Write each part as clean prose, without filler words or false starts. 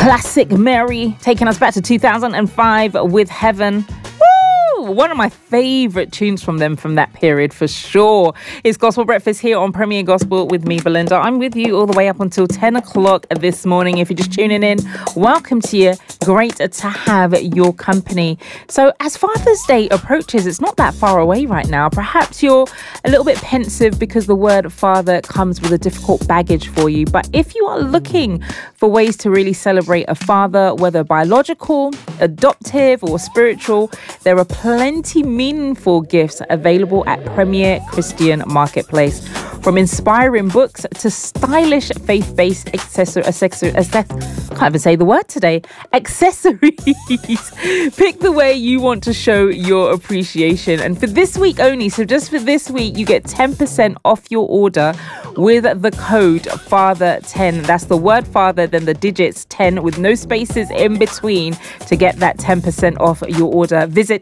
Classic Mary, taking us back to 2005 with Heaven. One of my favorite tunes from them from that period for sure. It's Gospel Breakfast here on Premier Gospel with me, Belinda. I'm with you all the way up until 10 o'clock this morning. If you're just tuning in, welcome to you. Great to have your company. So as Father's Day approaches, it's not that far away right now. Perhaps you're a little bit pensive because the word father comes with a difficult baggage for you. But if you are looking for ways to really celebrate a father, whether biological, adoptive or spiritual, there are plenty meaningful gifts available at Premier Christian Marketplace. From inspiring books to stylish faith-based accessories. Can't even say the word today. Accessories. Pick the way you want to show your appreciation. And for this week only, so just for this week, you get 10% off your order with the code FATHER10. That's the word father, then the digits 10 with no spaces in between to get that 10% off your order. Visit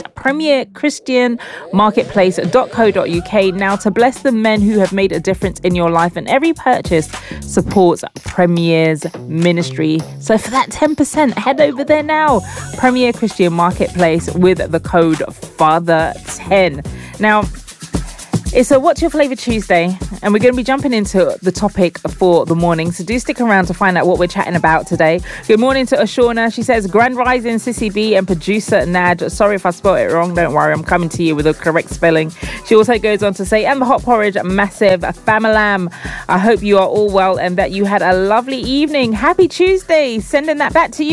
premierchristianmarketplace.co.uk now to bless the men who have made a difference in your life, and every purchase supports Premier's ministry. So for that 10%, head over there now. Premier Christian Marketplace with the code FATHER10. Now, it's a What's Your Flavour Tuesday, and we're going to be jumping into the topic for the morning. So do stick around to find out what we're chatting about today. Good morning to Ashorna. She says, Grand Rising, Sissy B and producer Naj. Sorry if I spelled it wrong. Don't worry, I'm coming to you with the correct spelling. She also goes on to say, and the hot porridge, massive famalam. I hope you are all well and that you had a lovely evening. Happy Tuesday. Sending that back to you.